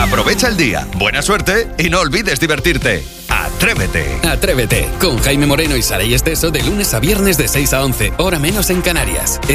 Aprovecha el día, buena suerte y no olvides divertirte. Atrévete. Atrévete con Jaime Moreno y Saray Esteso de lunes a viernes de 6 a 11, hora menos en Canarias.